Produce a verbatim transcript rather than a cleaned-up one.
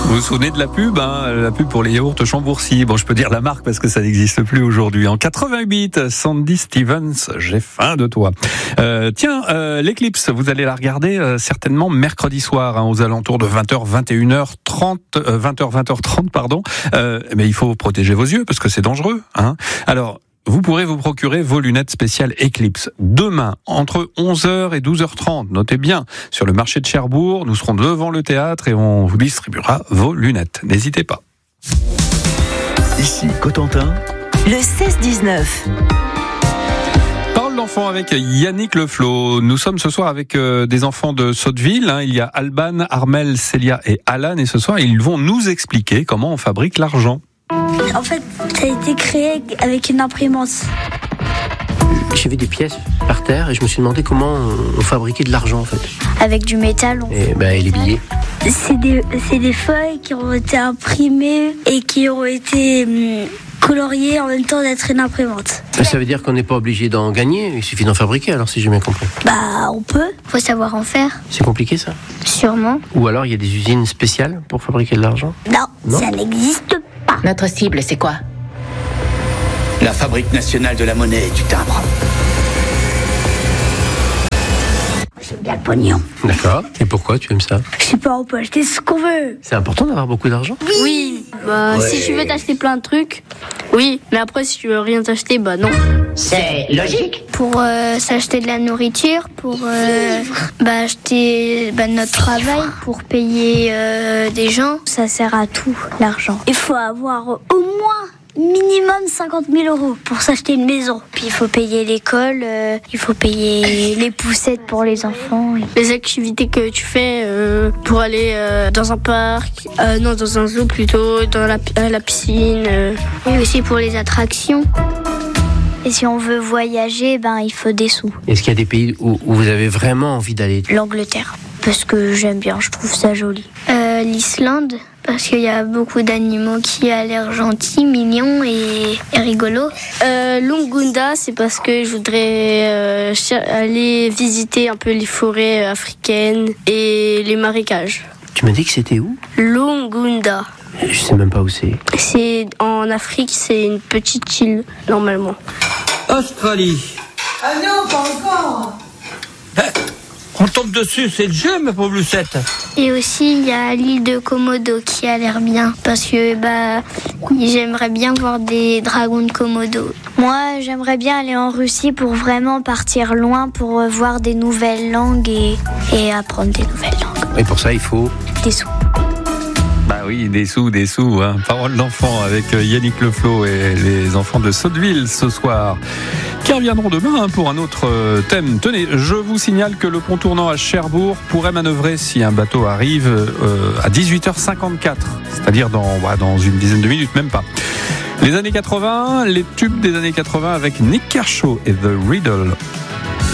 Vous vous souvenez de la pub, hein, la pub pour les yaourts Chambourcy. Bon, je peux dire la marque parce que ça n'existe plus aujourd'hui. En quatre-vingt-huit, Sandy Stevens, j'ai faim de toi. Euh, tiens, euh, l'éclipse, vous allez la regarder euh, certainement mercredi soir, hein, aux alentours de vingt heures, vingt et une heures trente, euh, vingt heures, vingt heures trente, pardon. Euh, mais il faut protéger vos yeux parce que c'est dangereux, hein. Alors, vous pourrez vous procurer vos lunettes spéciales Eclipse demain entre onze heures et douze heures trente. Notez bien, sur le marché de Cherbourg, nous serons devant le théâtre et on vous distribuera vos lunettes. N'hésitez pas. Ici Cotentin, le seize dix-neuf. Parole d'enfant avec Yannick Leflot. Nous sommes ce soir avec euh, des enfants de Sotteville. Hein. Il y a Alban, Armel, Célia et Alan. Et ce soir, ils vont nous expliquer comment on fabrique l'argent. En fait, ça a été créé avec une imprimante. J'ai vu des pièces par terre et je me suis demandé comment on fabriquait de l'argent en fait. Avec du métal. On... Et, bah, et les billets. C'est des, c'est des feuilles qui ont été imprimées et qui ont été hum, coloriées en même temps d'être une imprimante. Ça veut dire qu'on n'est pas obligé d'en gagner, il suffit d'en fabriquer alors si j'ai bien compris. Bah on peut, faut savoir en faire. C'est compliqué ça? Sûrement. Ou alors il y a des usines spéciales pour fabriquer de l'argent? Non, non, ça n'existe pas. Notre cible, c'est quoi? La Fabrique nationale de la monnaie et du timbre. J'aime bien le pognon. D'accord. Et pourquoi tu aimes ça? Je sais pas, on peut acheter ce qu'on veut. C'est important d'avoir beaucoup d'argent? Oui. Bah, ouais. Si tu veux t'acheter plein de trucs, oui. Mais après, si tu veux rien t'acheter, bah non. C'est logique. Pour euh, s'acheter de la nourriture, pour euh, bah, acheter bah, notre travail, pour payer euh, des gens, ça sert à tout, l'argent. Il faut avoir au moins minimum cinquante mille euros pour s'acheter une maison. Puis il faut payer l'école, euh, il faut payer les poussettes pour les enfants. Les activités que tu fais euh, pour aller euh, dans un parc, euh, non dans un zoo plutôt, dans la, à la piscine. Euh. Et aussi pour les attractions. Et si on veut voyager, ben il faut des sous. Est-ce qu'il y a des pays où, où vous avez vraiment envie d'aller? L'Angleterre, parce que j'aime bien, je trouve ça joli. Euh, L'Islande, parce qu'il y a beaucoup d'animaux qui ont l'air gentils, mignons et, et rigolos. Euh, Lungunda, c'est parce que je voudrais euh, aller visiter un peu les forêts africaines et les marécages. Tu m'as dit que c'était où? Lungunda. Je sais même pas où c'est. C'est en Afrique, c'est une petite île, normalement. Australie. Ah non, pas encore. On tombe dessus, c'est le jeu, ma pauvre Lucette. Et aussi, il y a l'île de Komodo qui a l'air bien. Parce que bah, j'aimerais bien voir des dragons de Komodo. Moi, j'aimerais bien aller en Russie pour vraiment partir loin, pour voir des nouvelles langues et, et apprendre des nouvelles langues. Et pour ça, il faut des sous. Bah oui, des sous, des sous, hein. Parole d'enfant avec Yannick Leflot et les enfants de Sotteville ce soir, qui reviendront demain hein, pour un autre thème. Tenez, je vous signale que le pont tournant à Cherbourg pourrait manœuvrer si un bateau arrive euh, à dix-huit heures cinquante-quatre, c'est-à-dire dans, bah, dans une dizaine de minutes, même pas. Les années quatre-vingts, les tubes des années quatre-vingts avec Nick Kershaw et The Riddle.